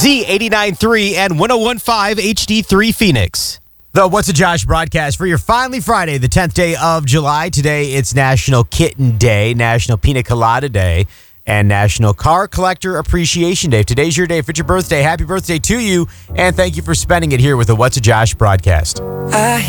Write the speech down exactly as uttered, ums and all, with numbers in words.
Z eighty-nine point three and one oh one point five H D three Phoenix. The What's a Josh broadcast for your finally Friday, the tenth day of July. Today it's National Kitten Day, National Pina Colada Day, and National Car Collector Appreciation Day. If today's your day, if it's your birthday, happy birthday to you, and thank you for spending it here with the What's a Josh broadcast. I